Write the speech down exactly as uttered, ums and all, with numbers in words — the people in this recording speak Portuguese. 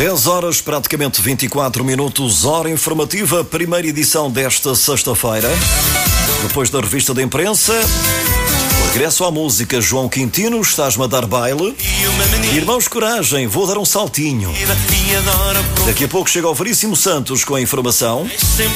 dez horas, praticamente vinte e quatro minutos, hora informativa, primeira edição desta sexta-feira. Depois da revista da imprensa, regresso à música, João Quintino, estás-me a dar baile. Irmãos Coragem, vou dar um saltinho. Daqui a pouco chega o Veríssimo Santos com a informação.